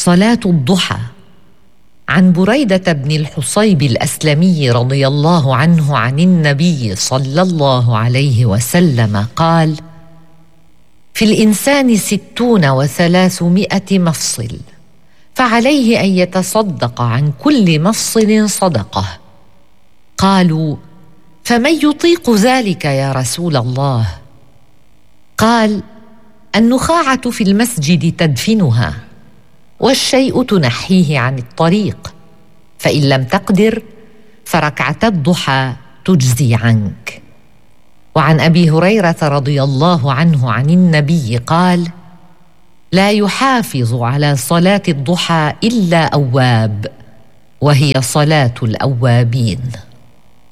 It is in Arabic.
صلاة الضحى. عن بريدة بن الحصيب الأسلمي رضي الله عنه عن النبي صلى الله عليه وسلم قال: في الإنسان 60 و300 مفصل، فعليه أن يتصدق عن كل مفصل صدقة. قالوا: فمن يطيق ذلك يا رسول الله؟ قال: النخاعة في المسجد تدفنها، والشيء تنحيه عن الطريق، فإن لم تقدر فركعتا الضحى تجزي عنك. وعن أبي هريرة رضي الله عنه عن النبي قال: لا يحافظ على صلاة الضحى إلا أواب، وهي صلاة الأوابين.